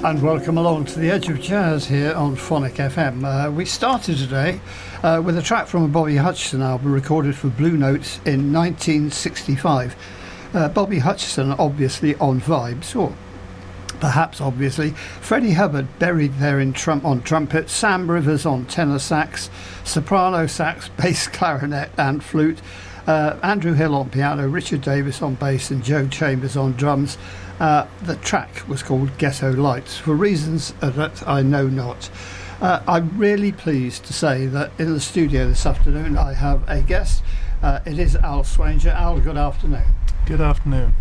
And welcome along to the Edge of Jazz here on Phonic FM. We started today with a track from a Bobby Hutcherson album recorded for Blue Notes in 1965. Bobby Hutcherson obviously on vibes, or perhaps obviously. Freddie Hubbard buried there on trumpet, Sam Rivers on tenor sax, soprano sax, bass clarinet and flute, Andrew Hill on piano, Richard Davis on bass and Joe Chambers on drums. The track was called Ghetto Lights for reasons that I know not. I'm really pleased to say that in the studio this afternoon I have a guest. It is Al Swanger. Al, good afternoon. Good afternoon.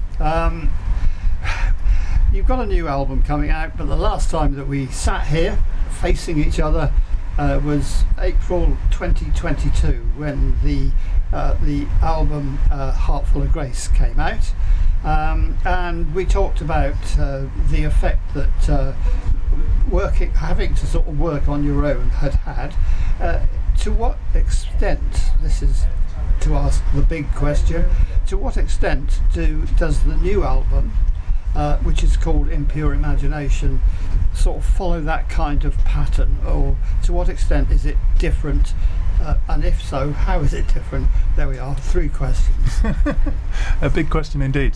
You've got a new album coming out, but the last time that we sat here facing each other was April 2022 when the album Heart Full of Grace came out. And we talked about the effect that having to sort of work on your own had. To what extent, this is to ask the big question, to what extent does the new album, which is called Impure Imagination, sort of follow that kind of pattern, or to what extent is it different? And if so, how is it different? There we are, 3 questions. A big question indeed.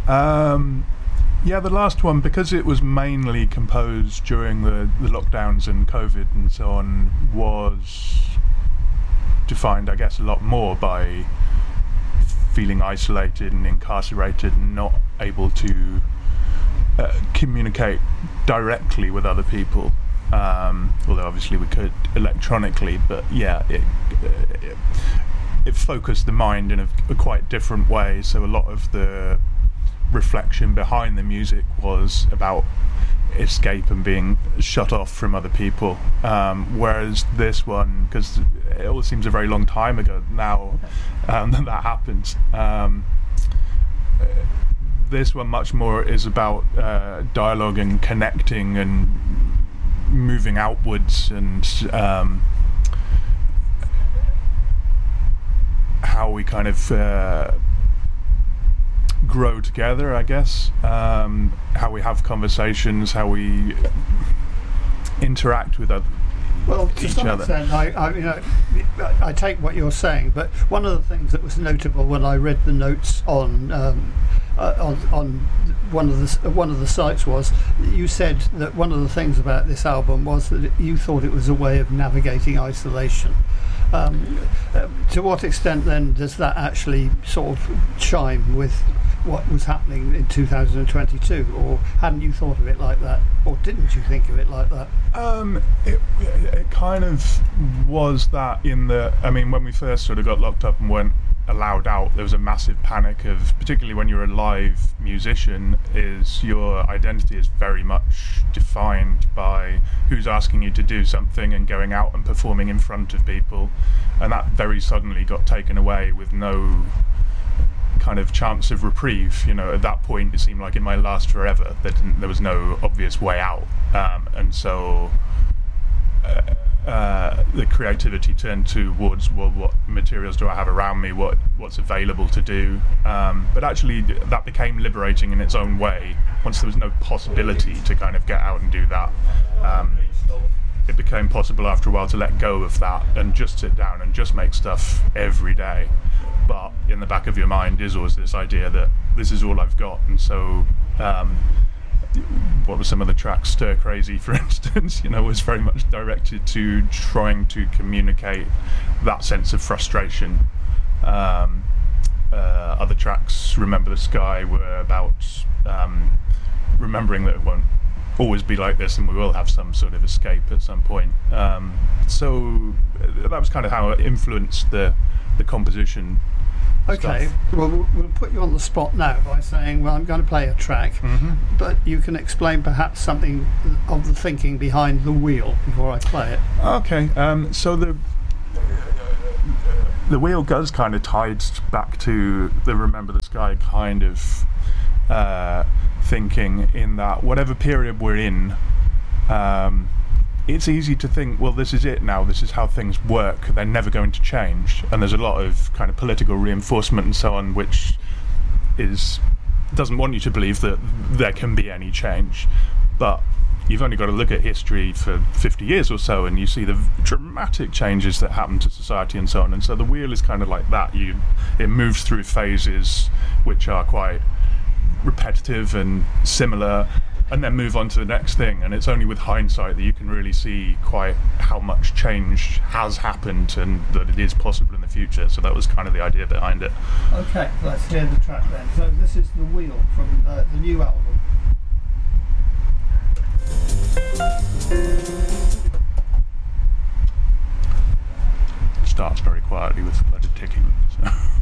The last one, because it was mainly composed during the lockdowns and COVID and so on, was defined, I guess, a lot more by feeling isolated and incarcerated and not able to communicate directly with other people. Although obviously we could electronically, but it focused the mind in a quite different way. So a lot of the reflection behind the music was about escape and being shut off from other people. Whereas this one, because it all seems a very long time ago now that happened. This one much more is about dialogue and connecting and moving outwards and how we kind of grow together, I guess, how we have conversations, how we interact with each other. I take what you're saying, but one of the things that was notable when I read the notes on one of the sites was you said that one of the things about this album was that you thought it was a way of navigating isolation. To what extent then does that actually sort of chime with what was happening in 2022, or hadn't you thought of it like that, or didn't you think of it like that? It kind of was that when we first sort of got locked up and weren't allowed out, there was a massive panic of, particularly when you're a live musician, is your identity is very much defined by who's asking you to do something and going out and performing in front of people, and that very suddenly got taken away with no kind of chance of reprieve. At that point it seemed like it might last forever. There was no obvious way out, and so the creativity turned towards, well, what materials do I have around me, what's available to do, but actually that became liberating in its own way. Once there was no possibility to kind of get out and do that, it became possible after a while to let go of that and just sit down and just make stuff every day. But in the back of your mind is always this idea that this is all I've got. And so what were some of the tracks? Stir Crazy, for instance, was very much directed to trying to communicate that sense of frustration. Other tracks, Remember the Sky, were about remembering that it won't always be like this and we will have some sort of escape at some point. So that was kind of how it influenced the composition. Okay, stuff. Well, we'll put you on the spot now by saying, well, I'm going to play a track, but you can explain perhaps something of the thinking behind The Wheel before I play it. Okay, so the Wheel does kind of tied back to the Remember the Sky kind of thinking, in that whatever period we're in, it's easy to think, well, this is it now, this is how things work, they're never going to change, and there's a lot of kind of political reinforcement and so on which doesn't want you to believe that there can be any change. But you've only got to look at history for 50 years or so, and you see the dramatic changes that happen to society and so on. And so the wheel is kind of like that. It moves through phases which are quite repetitive and similar, and then move on to the next thing. And it's only with hindsight that you can really see quite how much change has happened and that it is possible in the future. So that was kind of the idea behind it. Okay, let's hear the track then. So this is The Wheel from the new album. It starts very quietly with a ticking. So.